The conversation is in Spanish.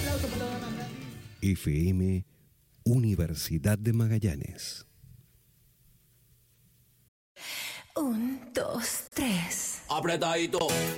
FM Universidad de Magallanes. 1, 2, 3. Apretadito.